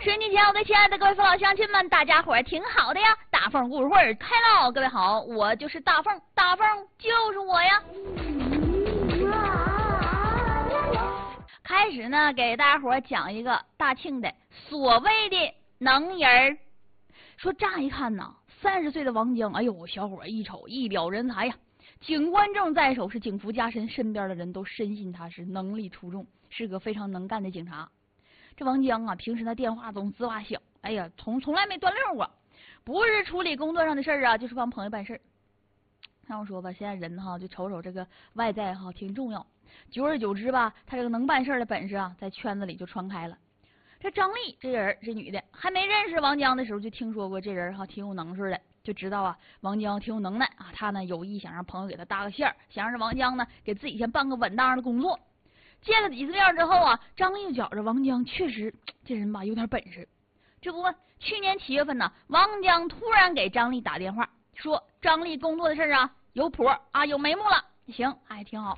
春节前，我的亲爱的各位父老乡亲们，大家伙儿挺好的呀！大凤故事会开喽！各位好，我就是大凤，大凤就是我呀。开始呢，给大家伙儿讲一个大庆的所谓的能人儿。说乍一看呢，30岁的王江，哎呦，小伙一瞅一表人才呀，警官证在手，是警服加身，身边的人都深信他是能力出众，是个非常能干的警察。这王江啊，平时那电话总吱哇响，哎呀，从来没断溜过，不是处理工作上的事儿啊，就是帮朋友办事儿。那我说吧，现在人哈，就瞅这个外在哈挺重要，久而久之吧，他这个能办事儿的本事啊，在圈子里就传开了。这张丽这人，这女的还没认识王江的时候，就听说过这人哈挺有能事的，就知道啊王江挺有能耐啊，他呢有意想让朋友给他搭个线儿，想让王江呢给自己先办个稳当的工作。见了几次面之后啊，张丽就觉着王江确实这人吧有点本事。这不嘛，去年7月份呢，王江突然给张丽打电话，说张丽工作的事啊有谱啊，有眉目了。行，还挺好。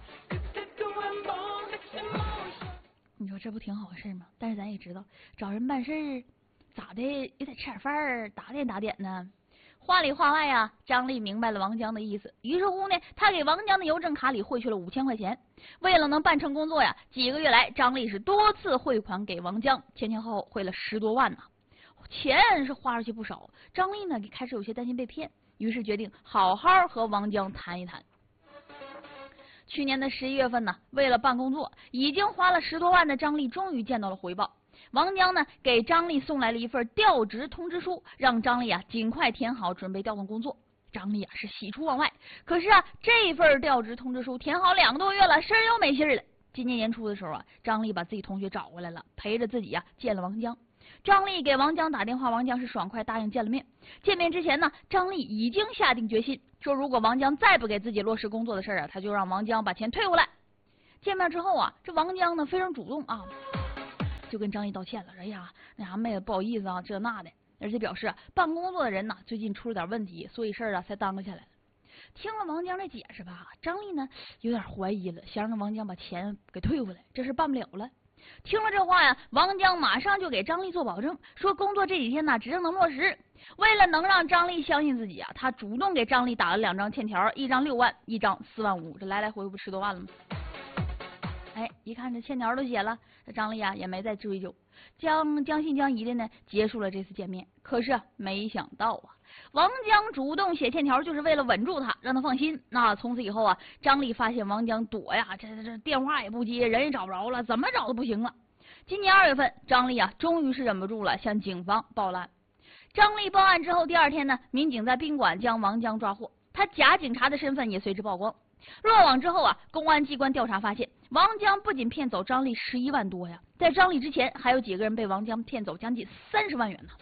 你说这不挺好的事吗？但是咱也知道，找人办事咋的也得吃点饭，打点呢。话里话外啊，张丽明白了王江的意思，于是乎呢，他给王江的邮政卡里汇去了5000块钱。为了能办成工作呀，几个月来张丽是多次汇款给王江，前后汇了10多万呢，钱是花出去不少。张丽呢开始有些担心被骗，于是决定好好和王江谈一谈。去年的11月份呢，为了办工作，已经花了10多万的张丽终于见到了回报。王江呢给张丽送来了一份调职通知书，让张丽啊尽快填好，准备调动工作。张丽啊是喜出望外，可是啊这份调职通知书填好2个多月了，事儿又没信儿了。今年年初的时候啊，张丽把自己同学找回来了，陪着自己啊见了王江。张丽给王江打电话，王江是爽快答应见了面。见面之前呢，张丽已经下定决心，说如果王江再不给自己落实工作的事儿啊，他就让王江把钱退回来。见面之后啊，这王江呢非常主动啊，就跟张丽道歉了，哎呀，那啥妹子不好意思啊，这那的，而且表示办工作的人呢最近出了点问题，所以事儿啊才耽搁下来了。听了王江这解释吧，张丽呢有点怀疑了，想让王江把钱给退回来，这事办不了了。听了这话呀，王江马上就给张丽做保证，说工作这几天呢指定能落实。为了能让张丽相信自己啊，他主动给张丽打了2张欠条，一张6万，一张4万5，这来来回回不10多万了吗？哎，一看这欠条都写了，这张丽啊也没再追究，将信将疑的呢结束了这次见面。可是没想到啊，王江主动写欠条就是为了稳住他，让他放心。那从此以后啊，张丽发现王江躲呀，这电话也不接，人也找不着了，怎么找都不行了。今年2月份，张丽啊终于是忍不住了，向警方报了案。张丽报案之后，第2天呢，民警在宾馆将王江抓获，他假警察的身份也随之曝光。落网之后啊，公安机关调查发现，王江不仅骗走张丽11万多呀，在张丽之前还有几个人被王江骗走将近30万元呢。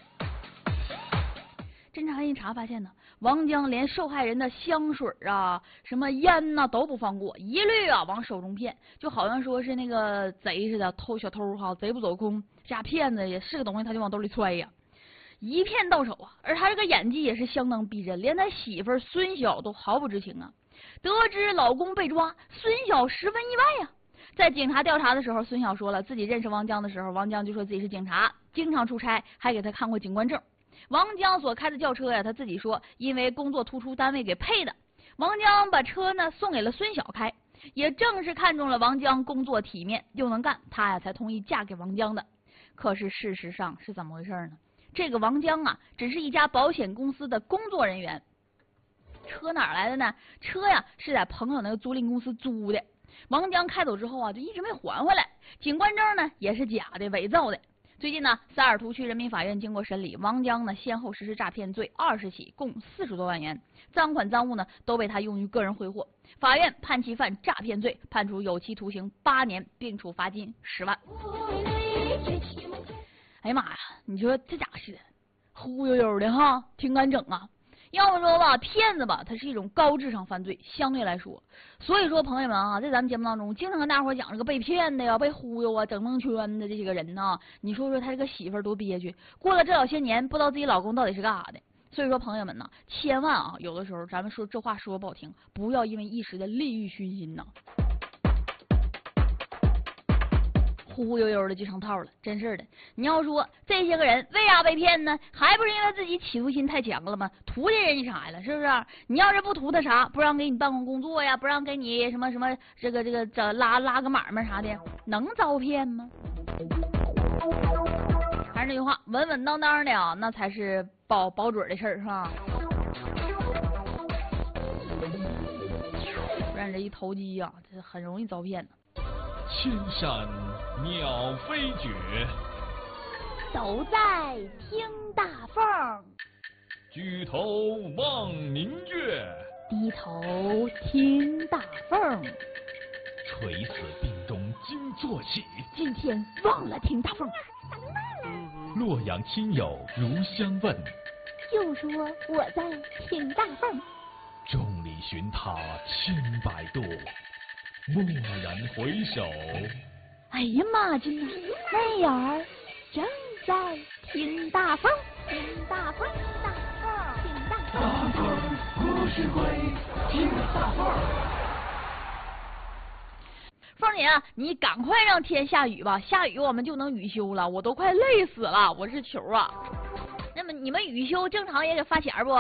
侦查一查发现呢，王江连受害人的香水啊、什么烟呐都不放过，一律啊往手中骗，就好像说是那个贼似的，小偷哈，贼不走空，这骗子也是个东西，他就往兜里揣呀，一骗到手啊。而他这个演技也是相当逼真，连他媳妇孙晓都毫不知情啊。得知老公被抓，孙晓十分意外呀。在警察调查的时候，孙晓说了自己认识王江的时候，王江就说自己是警察，经常出差，还给他看过警官证。王江所开的轿车呀，他自己说因为工作突出，单位给配的。王江把车呢送给了孙晓开，也正是看中了王江工作体面又能干，他呀才同意嫁给王江的。可是事实上是怎么回事呢？这个王江啊，只是一家保险公司的工作人员。车哪来的呢？车呀是在朋友那个租赁公司租的。王江开走之后啊，就一直没还回来。警官证呢也是假的，伪造的。最近呢，萨尔图区人民法院经过审理，王江呢先后实施诈骗罪20起，共40多万元，赃款赃物呢都被他用于个人挥霍。法院判其犯诈骗罪，判处有期徒刑8年，并处罚金10万。哎呀妈呀，你说这家伙是忽悠悠的哈，挺敢整啊。要么说吧，骗子吧，它是一种高智商犯罪，相对来说。所以说，朋友们啊，在咱们节目当中，经常跟大伙讲这个被骗的呀、被忽悠啊、整蒙圈的这些个人呢，你说说他这个媳妇儿多憋屈，过了这老些年，不知道自己老公到底是干啥的。所以说，朋友们呢，千万啊，有的时候咱们说这话说不好听，不要因为一时的利欲熏心呢。 忽忽悠悠的就上套了，真是的。你要说这些个人为啥被骗呢？还不是因为自己企图心太强了吗？图的人家啥了？是不是？你要是不图他啥，不让给你办公工作呀，不让给你什么什么这个拉个买卖啥的，能遭骗吗？还是那句话，稳稳当当的啊，那才是保准的事儿，是吧？不然这一投机呀，这很容易遭骗的。 千山鸟飞绝， 都在听大凤。 举头望明月， 低头听大凤。 垂死病中惊坐起， 今天忘了听大凤。 洛阳亲友如相问， 就说我在听大凤。 众里寻他千百度，蓦然回首， 哎呀妈呀，那眼儿正在听大凤，听大凤，大凤，听大凤。 大凤故事会，听大凤。 凤姐啊，你赶快让天下雨吧，下雨我们就能雨休了，我都快累死了，我是球啊。那么你们雨休正常也得发钱不？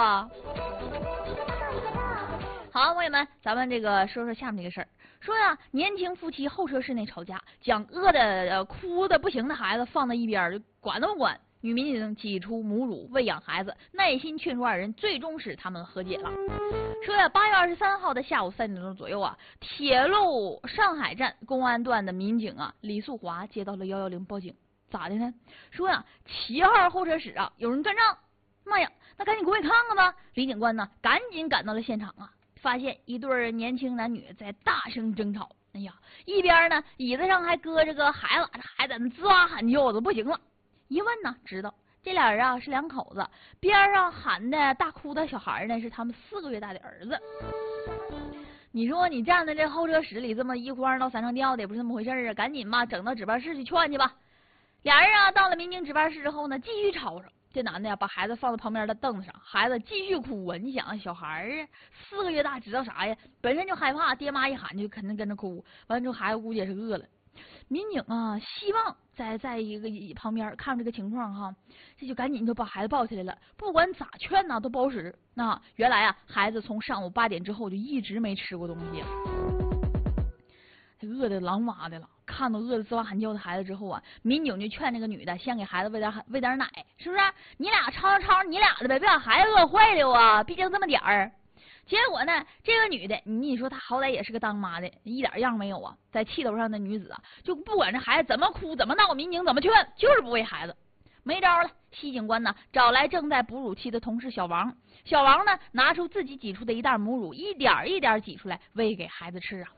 好，朋友们，咱们这个说说下面这个事儿。说呀，年轻夫妻候车室内吵架，将饿的哭的不行的孩子放在一边，就管都不管。女民警挤出母乳喂养孩子，耐心劝说二人，最终使他们和解了。说呀，8月23号的下午3点钟左右啊，铁路上海站公安段的民警啊李素华接到了110报警，咋的呢？说呀，7号候车室啊有人断账，妈呀，那赶紧过去看看吧。李警官呢赶紧赶到了现场啊。发现一对年轻男女在大声争吵，哎呀，一边呢椅子上还搁着个孩子，这孩子吱哇喊叫的不行了。一问呢，知道这俩人啊是两口子，边上喊的大哭的小孩呢是他们4个月大的儿子。你说你站在这候车室里这么一哭二闹三上吊的，也不是那么回事啊，赶紧嘛整到值班室去劝去吧。俩人啊到了民警值班室之后呢，继续吵吵。这男的呀，把孩子放在旁边的凳子上，孩子继续哭啊！你想，小孩啊，4个月大，知道啥呀？本身就害怕，爹妈一喊就肯定跟着哭。完了之后，孩子估计也是饿了。民警啊，希望在一个旁边看这个情况哈，这就赶紧就把孩子抱起来了。不管咋劝呐，都不好使。那原来啊，孩子从上午8点之后就一直没吃过东西，他饿的狼哇的了。看到饿得吱哇喊叫的孩子之后啊，民警就劝这个女的先给孩子喂点奶，是不是？你俩吵你俩的呗，别把孩子饿坏了啊！毕竟这么点儿。结果呢，这个女的，你说她好歹也是个当妈的，一点样没有啊。在气头上的女子啊，就不管这孩子怎么哭怎么闹，民警怎么劝，就是不喂孩子。没招了，西警官呢找来正在哺乳期的同事小王。小王呢拿出自己挤出的一袋母乳，一点一点挤出来喂给孩子吃啊。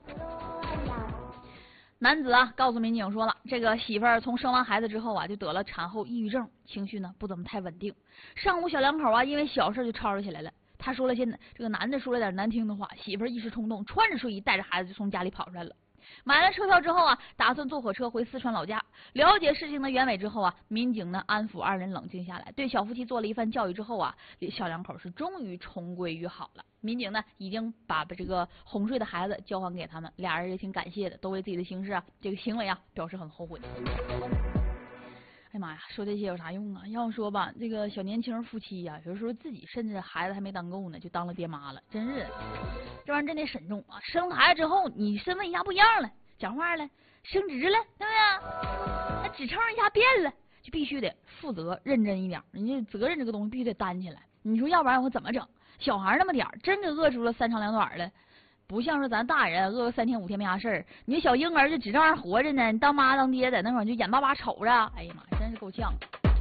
男子啊告诉民警说了，这个媳妇儿从生完孩子之后啊就得了产后抑郁症，情绪呢不怎么太稳定。上午小两口啊因为小事就吵吵起来了。他说了些这个男的说了点难听的话，媳妇儿一时冲动穿着睡衣带着孩子就从家里跑出来了。买了车票之后啊，打算坐火车回四川老家。了解事情的原委之后啊，民警呢安抚二人冷静下来，对小夫妻做了一番教育之后啊，小两口是终于重归于好了。民警呢已经把这个哄睡的孩子交还给他们，俩人也挺感谢的，都为自己的这个行为啊表示很后悔。哎妈呀，说这些有啥用啊？要说吧，这个小年轻夫妻呀，有时候自己甚至孩子还没当够呢，就当了爹妈了，真是这玩意儿真得慎重啊！生孩子之后，你身份一下不一样了，讲话了，升职了，对不对？那职称一下变了，就必须得负责认真一点。人家责任这个东西必须得担起来。你说要不然我怎么整？小孩那么点儿，真给饿出了3长2短了。不像是咱大人饿个3天5天没啥事儿，你小婴儿就只照样活着呢，你当妈当爹在那会儿就眼巴巴瞅着，哎呀妈，真是够呛。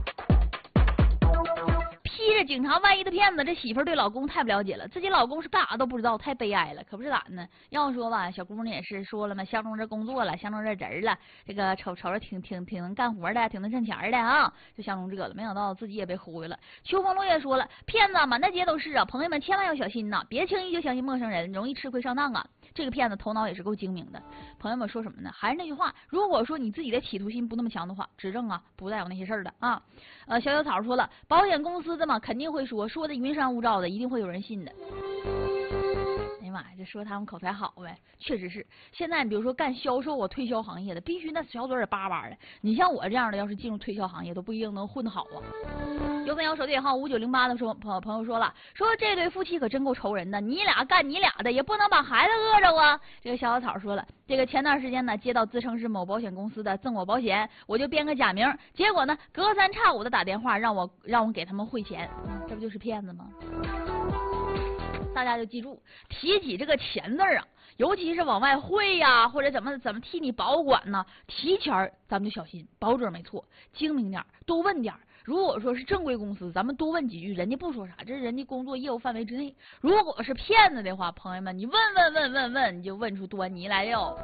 披着警察外衣的骗子，这媳妇儿对老公太不了解了，自己老公是干啥都不知道，太悲哀了，可不是咋呢？要说吧，小姑娘也是说了嘛，相中这工作了，相中这人了，这个瞅着挺能干活的，挺能挣钱的啊，就相中这个了。没想到自己也被忽悠了。秋风落叶说了，骗子满大街都是啊，朋友们千万要小心呐，别轻易就相信陌生人，容易吃亏上当啊。这个骗子头脑也是够精明的。朋友们说什么呢？还是那句话，如果说你自己的企图心不那么强的话，指证啊不带有那些事儿的啊。小草说了，保险公司的嘛肯定会说的云山雾罩的，一定会有人信的。哎呀妈呀，这说他们口才好呗，确实是。现在你比如说干销售啊、推销行业的，必须那小嘴儿巴巴的。你像我这样的，要是进入推销行业，都不一定能混得好啊。有朋友手机号5908的朋友说了，说这对夫妻可真够愁人的，你俩干你俩的，也不能把孩子饿着啊。这个小草说了，这个前段时间呢，接到自称是某保险公司的赠我保险，我就编个假名，结果呢，隔三差五的打电话让我给他们汇钱，这不就是骗子吗？大家就记住，提起这个钱字儿啊，尤其是往外汇呀，或者怎么替你保管呢，提前咱们就小心，保准没错，精明点，多问点。如果说是正规公司，咱们多问几句，人家不说啥，这是人家工作业务范围之内。如果是骗子的话，朋友们，你问，你就问出端倪来哟。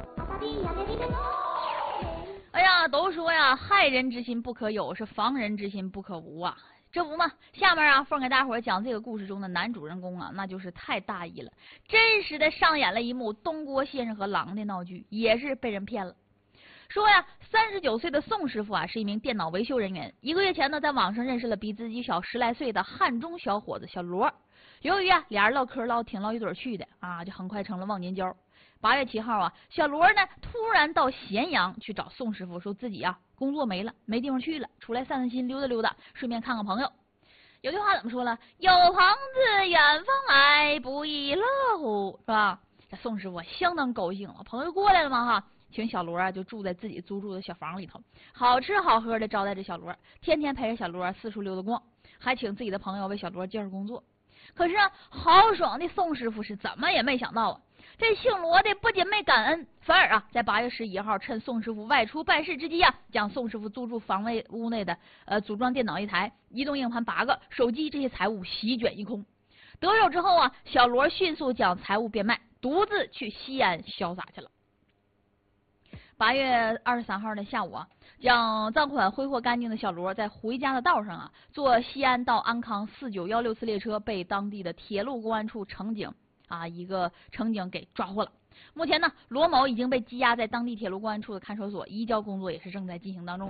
哎呀，都说呀，害人之心不可有，是防人之心不可无啊。这不嘛，下面啊，凤给大伙儿讲这个故事中的男主人公啊，那就是太大意了，真实的上演了一幕东郭先生和狼的闹剧，也是被人骗了。说呀，39岁的宋师傅啊，是一名电脑维修人员。1个月前呢，在网上认识了比自己小10来岁的汉中小伙子小罗。由于啊，俩人唠嗑挺唠一堆去的啊，就很快成了忘年交。8月7号啊，小罗呢突然到咸阳去找宋师傅，说自己啊工作没了，没地方去了，出来散散心，溜达溜达，顺便看看朋友。有句话怎么说了？有朋自远方来，不亦乐乎，是吧？这宋师傅相当高兴了，朋友过来了嘛哈，请小罗啊就住在自己租住的小房里头，好吃好喝的招待着小罗，天天陪着小罗四处溜达逛，还请自己的朋友为小罗介绍工作。可是啊，豪爽的宋师傅是怎么也没想到啊，这姓罗的不仅没感恩，反而啊，在8月11号趁宋师傅外出办事之际啊，将宋师傅租住房内屋内的组装电脑1台、移动硬盘8个、手机这些财物席卷一空。得手之后啊，小罗迅速将财物变卖，独自去西安潇洒去了。8月23号的下午啊，将赃款挥霍干净的小罗，在回家的道上啊，坐西安到安康4916次列车，被当地的铁路公安处乘警一个乘警给抓获了。目前呢，罗某已经被羁押在当地铁路公安处的看守所，移交工作也是正在进行当中。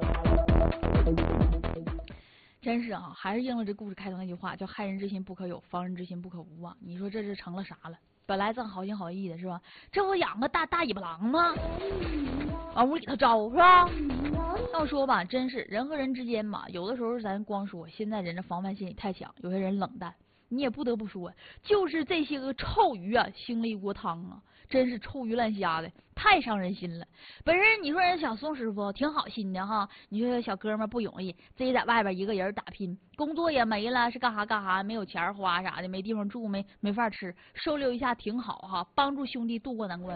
真是啊，还是应了这故事开头那句话，叫害人之心不可有，防人之心不可无啊！你说这是成了啥了？本来正好心好意的是吧？这不养个大尾巴狼吗？往屋里头招是吧？要说吧，真是人和人之间嘛，有的时候咱光说现在人的防范心理太强，有些人冷淡，你也不得不说，就是这些个臭鱼啊，兴了一锅汤啊，真是臭鱼烂虾的，太伤人心了。本身你说人小宋师傅挺好心的哈，你说小哥们不容易，自己在外边一个人打拼，工作也没了，是干啥，没有钱花啥的，没地方住，没法吃，收留一下挺好哈，帮助兄弟渡过难关。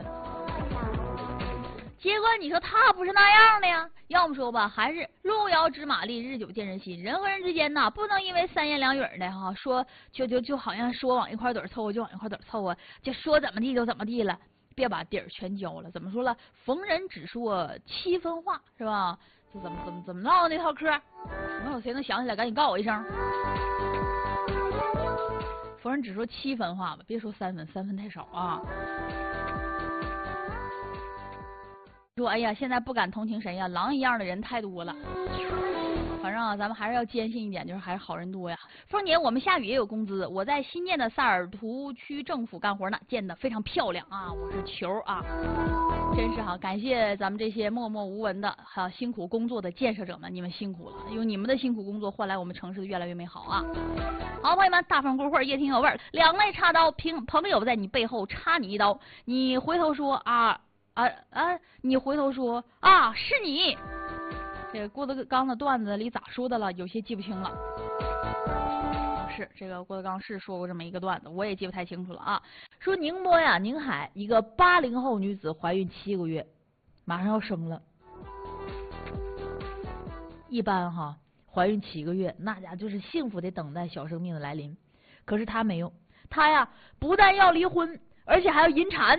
结果你说他不是那样的呀，要么说吧，还是路遥知马力，日久见人心。人和人之间呐，不能因为三言两语的哈，说就好像说往一块堆凑合就往一块堆凑合，就说怎么地就怎么地了，别把底儿全交了。怎么说了？逢人只说7分话，是吧？就怎么闹那套嗑？没有谁能想起来，赶紧告我一声。逢人只说7分话吧，别说3分，3分太少啊。说哎呀，现在不敢同情谁呀，狼一样的人太多了。反正啊，咱们还是要坚信一点，就是还是好人多呀。凤姐，我们下雨也有工资，我在新建的萨尔图区政府干活呢，建得非常漂亮啊，我是球啊，真是哈，感谢咱们这些默默无闻的辛苦工作的建设者们，你们辛苦了，用你们的辛苦工作换来我们城市的越来越美好啊。好，朋友们，大风过会也挺有味儿，两肋插刀，朋友在你背后插你一刀，你回头说你回头说啊，是你。这个郭德纲的段子里咋说的了？有些记不清了。是这个郭德纲是说过这么一个段子，我也记不太清楚了啊。说宁波呀，宁海一个80后女子怀孕7个月，马上要生了。一般哈，怀孕7个月，那家就是幸福的等待小生命的来临。可是她没有，她呀不但要离婚，而且还要引产。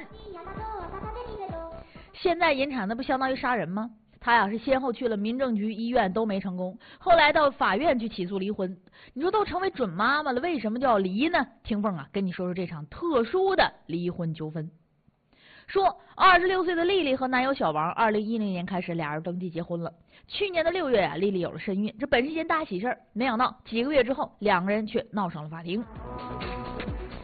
现在引产那不相当于杀人吗？他呀是先后去了民政局、医院都没成功，后来到法院去起诉离婚。你说都成为准妈妈了，为什么就要离呢？听凤啊，跟你说说这场特殊的离婚纠纷。说26岁的丽丽和男友小王，2010年开始俩人登记结婚了。去年的6月啊，丽丽有了身孕，这本是件大喜事儿，没想到几个月之后，两个人却闹上了法庭。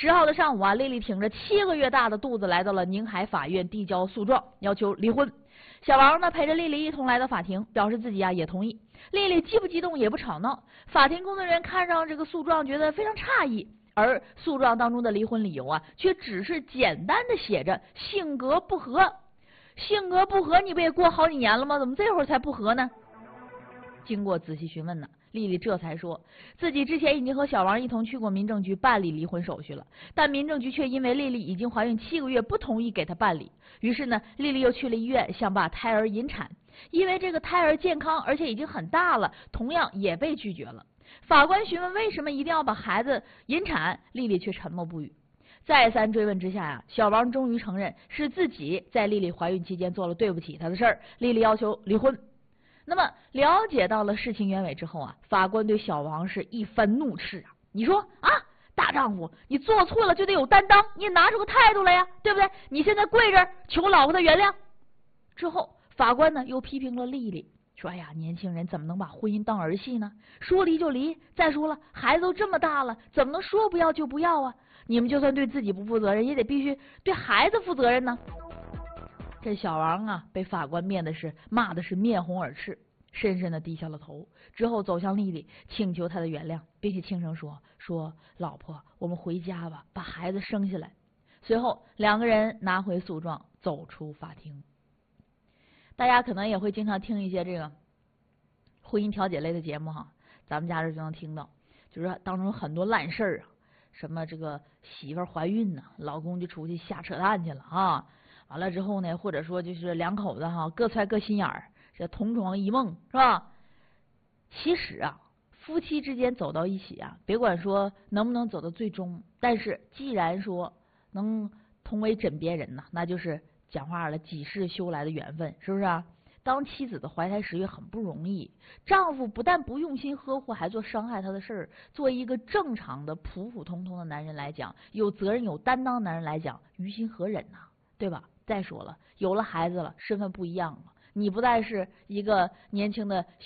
10号的上午啊，丽丽挺着7个月大的肚子来到了宁海法院递交诉状，要求离婚。小王呢陪着丽丽一同来到法庭，表示自己也同意。丽丽既不激动也不吵闹。法庭工作人员看上这个诉状，觉得非常诧异，而诉状当中的离婚理由却只是简单的写着性格不合。性格不合，你不也过好几年了吗？怎么这会儿才不合呢？经过仔细询问呢，丽丽这才说自己之前已经和小王一同去过民政局办理离婚手续了，但民政局却因为丽丽已经怀孕7个月，不同意给她办理。于是呢，丽丽又去了医院，想把胎儿引产，因为这个胎儿健康，而且已经很大了，同样也被拒绝了。法官询问为什么一定要把孩子引产，丽丽却沉默不语。再三追问之下小王终于承认是自己在丽丽怀孕期间做了对不起她的事儿，丽丽要求离婚。那么了解到了事情原委之后法官对小王是一番怒斥你说大丈夫你做错了就得有担当，你也拿出个态度来呀，对不对？你现在跪着求老婆的原谅。之后法官呢又批评了丽丽，说年轻人怎么能把婚姻当儿戏呢？说离就离，再说了孩子都这么大了，怎么能说不要就不要啊？你们就算对自己不负责任，也得必须对孩子负责任呢。这小王被法官骂的是面红耳赤，深深的低下了头，之后走向丽丽，请求她的原谅，并且轻声说老婆，我们回家吧，把孩子生下来。随后2个人拿回诉状，走出法庭。大家可能也会经常听一些这个婚姻调解类的节目咱们家这就能听到，就是当中很多烂事儿什么这个媳妇怀孕呢，老公就出去瞎扯淡去了完了之后呢，或者说就是2口子各揣各心眼儿，这同床异梦是吧？其实夫妻之间走到一起别管说能不能走到最终，但是既然说能同为枕边人那就是讲话了几世修来的缘分，是不是当妻子的怀胎十月很不容易，丈夫不但不用心呵护，还做伤害她的事儿。作为一个正常的普普通通的男人来讲，有责任有担当的男人来讲，于心何忍对吧？再说了，有了孩子了，身份不一样了，你不再是一个年轻的